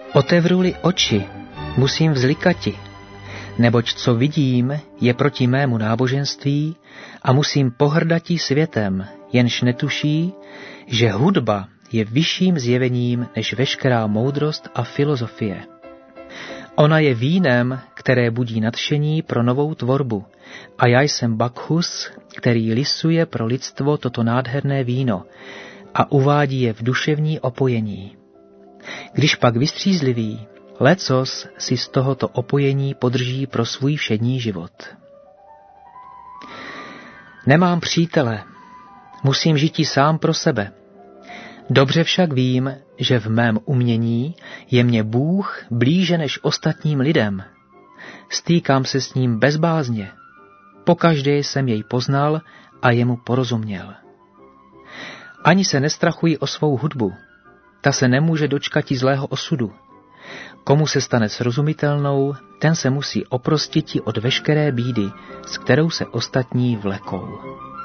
Otevřu-li oči, musím vzlikati, neboť co vidím, je proti mému náboženství a musím pohrdati světem, jenž netuší, že hudba je vyšším zjevením než veškerá moudrost a filozofie. Ona je vínem, které budí nadšení pro novou tvorbu, a já jsem Bakhus, který lisuje pro lidstvo toto nádherné víno a uvádí je v duševní opojení. Když pak vystřízlivý, lecos si z tohoto opojení podrží pro svůj všední život. Nemám přítele, musím žití sám pro sebe. Dobře však vím, že v mém umění je mě Bůh blíže než ostatním lidem. Stýkám se s ním bezbázně. Pokaždé jsem jej poznal a jemu porozuměl. Ani se nestrachuji o svou hudbu. Ta se nemůže dočkati zlého osudu. Komu se stane srozumitelnou, ten se musí oprostiti od veškeré bídy, s kterou se ostatní vlekou.